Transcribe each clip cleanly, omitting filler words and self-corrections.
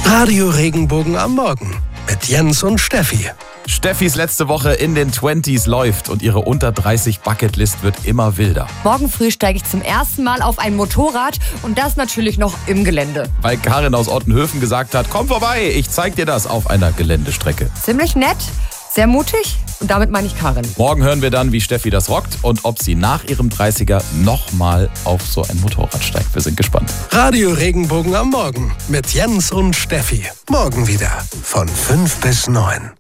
Radio Regenbogen am Morgen mit Jens und Steffi. Steffis letzte Woche in den 20s läuft und ihre unter 30 Bucketlist wird immer wilder. Morgen früh steige ich zum ersten Mal auf ein Motorrad und das natürlich noch im Gelände. Weil Karin aus Ottenhöfen gesagt hat, komm vorbei, ich zeig dir das auf einer Geländestrecke. Ziemlich nett, sehr mutig und damit meine ich Karin. Morgen hören wir dann, wie Steffi das rockt und ob sie nach ihrem 30er nochmal auf so ein Motorrad steigt. Wir sind gespannt. Radio Regenbogen am Morgen mit Jens und Steffi. Morgen wieder von 5 bis 9.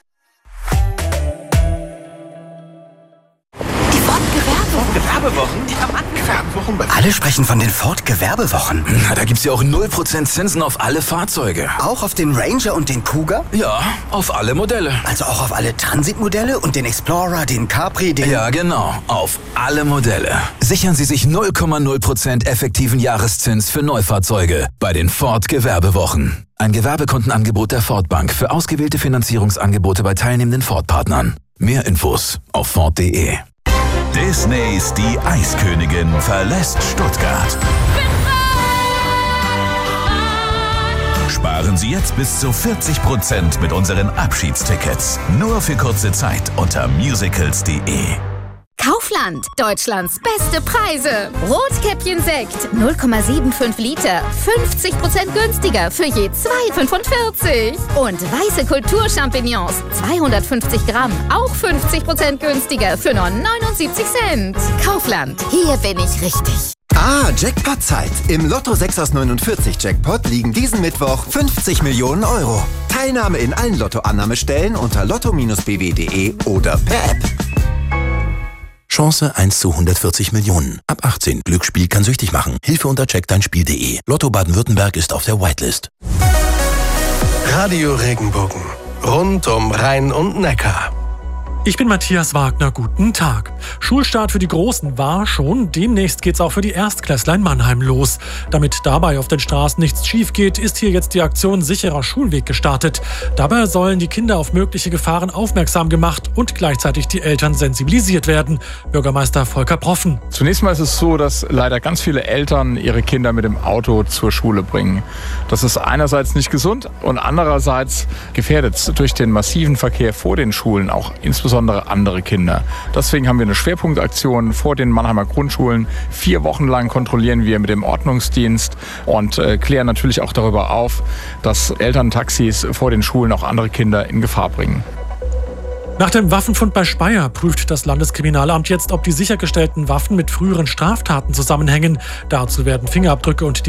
Gewerbewochen? Die haben angefangen. Alle sprechen von den Ford-Gewerbewochen. Na, da gibt's ja auch 0% Zinsen auf alle Fahrzeuge. Auch auf den Ranger und den Cougar? Ja, auf alle Modelle. Also auch auf alle Transit-Modelle und den Explorer, den Capri, den... Ja, genau. Auf alle Modelle. Sichern Sie sich 0,0% effektiven Jahreszins für Neufahrzeuge bei den Ford-Gewerbewochen. Ein Gewerbekontenangebot der Ford Bank für ausgewählte Finanzierungsangebote bei teilnehmenden Ford-Partnern. Mehr Infos auf Ford.de. Disneys Die Eiskönigin verlässt Stuttgart. Sparen Sie jetzt bis zu 40% mit unseren Abschiedstickets. Nur für kurze Zeit unter musicals.de. Kaufland, Deutschlands beste Preise. Rotkäppchen-Sekt, 0,75 Liter, 50% günstiger für je 2,45. Und weiße Kulturchampignons, 250 Gramm, auch 50% günstiger für nur 79 Cent. Kaufland, hier bin ich richtig. Jackpot-Zeit. Im Lotto 6 aus 49 Jackpot liegen diesen Mittwoch 50 Millionen Euro. Teilnahme in allen Lottoannahmestellen unter lotto-bw.de oder per App. Chance 1 zu 140 Millionen. Ab 18. Glücksspiel kann süchtig machen. Hilfe unter checkdeinspiel.de. Lotto Baden-Württemberg ist auf der Whitelist. Radio Regenbogen. Rund um Rhein und Neckar. Ich bin Matthias Wagner, guten Tag. Schulstart für die Großen war schon, demnächst geht's auch für die Erstklässler in Mannheim los. Damit dabei auf den Straßen nichts schief geht, ist hier jetzt die Aktion Sicherer Schulweg gestartet. Dabei sollen die Kinder auf mögliche Gefahren aufmerksam gemacht und gleichzeitig die Eltern sensibilisiert werden. Bürgermeister Volker Proffen. Zunächst mal ist es so, dass leider ganz viele Eltern ihre Kinder mit dem Auto zur Schule bringen. Das ist einerseits nicht gesund und andererseits gefährdet durch den massiven Verkehr vor den Schulen auch insbesondere andere Kinder. Deswegen haben wir eine Schwerpunktaktion vor den Mannheimer Grundschulen. 4 Wochen lang kontrollieren wir mit dem Ordnungsdienst und klären natürlich auch darüber auf, dass Elterntaxis vor den Schulen auch andere Kinder in Gefahr bringen. Nach dem Waffenfund bei Speyer prüft das Landeskriminalamt jetzt, ob die sichergestellten Waffen mit früheren Straftaten zusammenhängen. Dazu werden Fingerabdrücke und